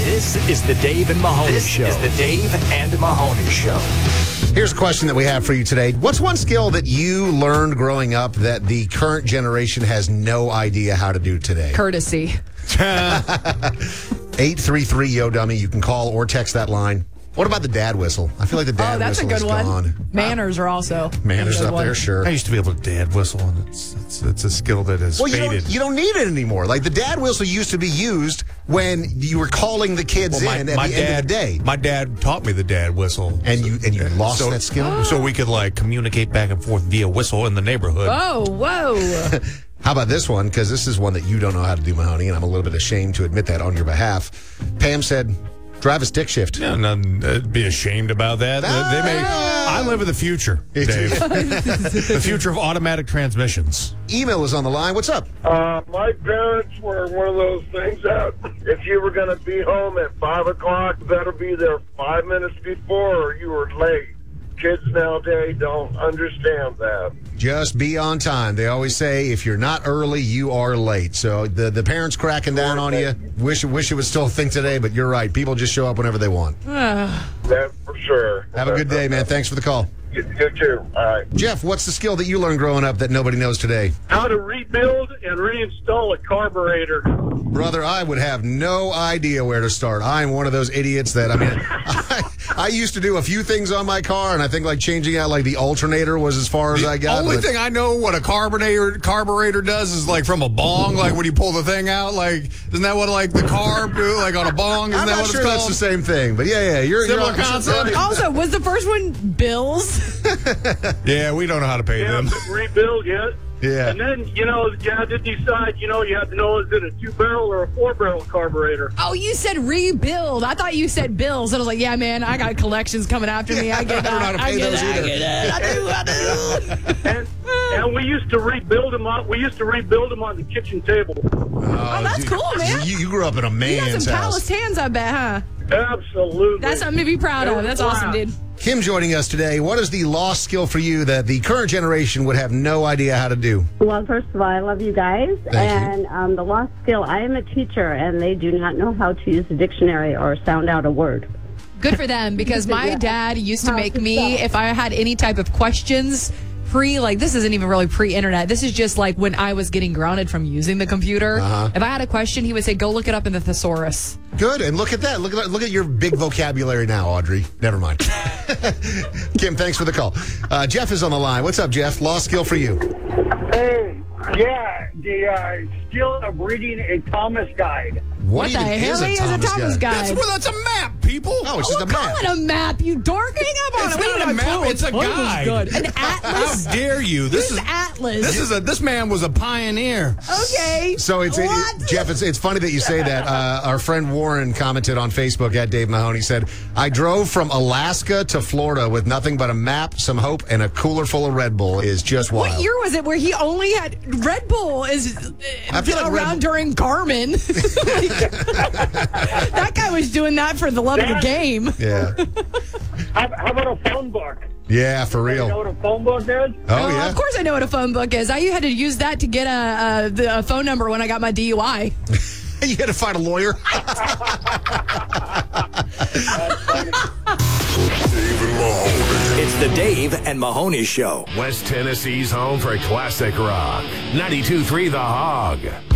This is the Dave and Mahoney Show. This is the Dave and Mahoney Show. Here's a question that we have for you today. What's one skill that you learned growing up that the current generation has no idea how to do today? Courtesy. 833-YO-DUMMY. You can call or text that line. What about the dad whistle? I feel like the dad that's whistle a good is one. gone. Manners are also. Manners up there, sure. I used to be able to dad whistle, and it's a skill that has faded. You don't need it anymore. Like, the dad whistle used to be used when you were calling the kids in at the end of the day. My dad taught me the dad whistle. And you lost that skill? So we could, communicate back and forth via whistle in the neighborhood. Oh, whoa. How about this one? Because this is one that you don't know how to do, Mahoney, and I'm a little bit ashamed to admit that on your behalf. Pam said, drive a stick shift. Yeah, nothing be ashamed about that. I live in the future, Dave. The future of automatic transmissions. Email is on the line. What's up? My parents were one of those things that if you were going to be home at 5 o'clock, you better be there 5 minutes before or you were late. Kids nowadays don't understand that. Just be on time. They always say, if you're not early, you are late. So the parents cracking down on you. Wish it was still a thing today, but you're right. People just show up whenever they want. That for sure. Have a good day, man. Thanks for the call. You too. All right. Jeff, what's the skill that you learned growing up that nobody knows today? How to rebuild and reinstall a carburetor. Brother, I would have no idea where to start. I'm one of those idiots that, I used to do a few things on my car, and I think changing out the alternator was as far as I got. The only thing I know what a carburetor does is from a bong, when you pull the thing out, isn't that what the carb do, on a bong? Isn't I'm that not what sure it's called? that's the same thing, but yeah, you're Similar concept. Also, was the first one Bills? Yeah, we don't know how to pay them. Rebuild yet? Yeah. And then, you had to decide, you have to know, is it a 2-barrel or a 4-barrel carburetor? Oh, you said rebuild. I thought you said bills. And I was like, yeah, man, I got collections coming after me. I get that. I don't know how to pay those either. I do. And we used to rebuild them on the kitchen table. Oh, that's cool, man. You grew up in a You man's got some house. calloused hands, I bet, huh? Absolutely. That's something to be proud of. That's awesome, dude. Kim joining us today. What is the lost skill for you that the current generation would have no idea how to do? Well, first of all, I love you guys. Thank you. The lost skill, I am a teacher, and they do not know how to use a dictionary or sound out a word. Good for them, because my dad used to make me, if I had any type of questions, this isn't even really pre-internet. This is just when I was getting grounded from using the computer. If I had a question, he would say, go look it up in the thesaurus. Good, and look at that. Look at your big vocabulary now, Audrey. Never mind. Kim, thanks for the call. Jeff is on the line. What's up, Jeff? Lost skill for you. Hey, yeah, the skill of reading a Thomas guide. What the hell is a Thomas guide? That's a map, people. Oh, it's just a map. Call it a map, you dork. Hang up on It's it. We not need a map, clue. it's a guide. Good. An atlas? How dare you? This is atlas. This man was a pioneer. Okay. So What? Jeff, it's funny that you say that. Our friend Warren commented on Facebook at Dave Mahoney, said, I drove from Alaska to Florida with nothing but a map, some hope, and a cooler full of Red Bull. Is just wild. What year was it where he only had Red Bull is I feel like around during Garmin? That guy was doing that for the love of the game. Yeah. How about a phone book? Yeah, for real. You know what a phone book is? Oh, yeah. Of course I know what a phone book is. I had to use that to get a phone number when I got my DUI. You had to find a lawyer. Dave and Mahoney. It's the Dave and Mahoney Show. West Tennessee's home for classic rock. 92.3 The Hog.